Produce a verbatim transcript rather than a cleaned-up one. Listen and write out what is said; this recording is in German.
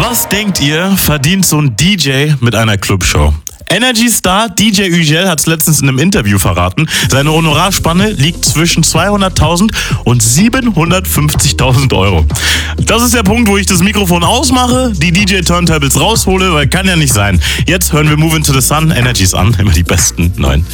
Was denkt ihr, verdient so ein D J mit einer Clubshow? Energy Star D J Ügel hat es letztens in einem Interview verraten. Seine Honorarspanne liegt zwischen zweihunderttausend und siebenhundertfünfzigtausend Euro. Das ist der Punkt, wo ich das Mikrofon ausmache, die D J-Turntables raushole, weil kann ja nicht sein. Jetzt hören wir Move Into the Sun, Energies an, immer die besten neuen Hits.